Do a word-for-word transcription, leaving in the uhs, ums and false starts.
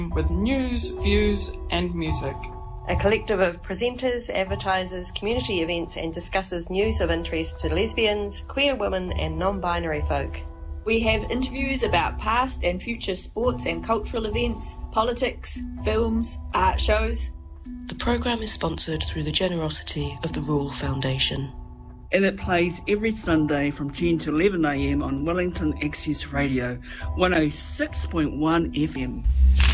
with news, views and music. A collective of presenters, advertisers, community events and discusses news of interest to lesbians, queer women and non-binary folk. We have interviews about past and future sports and cultural events, politics, films, art shows. The programme is sponsored through the generosity of the Rule Foundation. And it plays every Sunday from ten to eleven a m on Wellington Access Radio, one oh six point one F M.